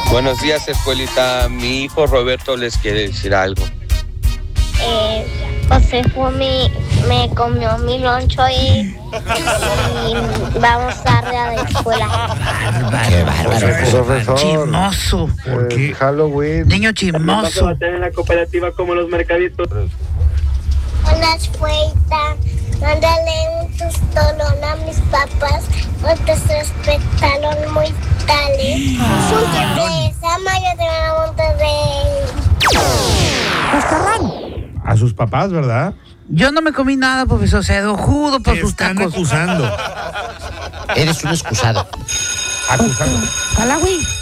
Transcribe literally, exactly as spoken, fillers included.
Buenos días, escuelita. Mi hijo Roberto les quiere decir algo. Eh, José fue mi, me comió mi loncho y, y vamos tarde a la escuela. Qué bárbaro. Profesor. Chismoso. ¿Por qué? Halloween. Niño chismoso. Va a tener la cooperativa como los mercaditos. Hola, escuelita. Mándale un tostolón a mis papás porque se respetaron muy tales. Sorpresa, María de Monterrey. A sus papás, ¿verdad? Yo no me comí nada, profesor. Se judo por Te sus están tacos. acusando. Eres un excusado. Acusando. Hola, güey.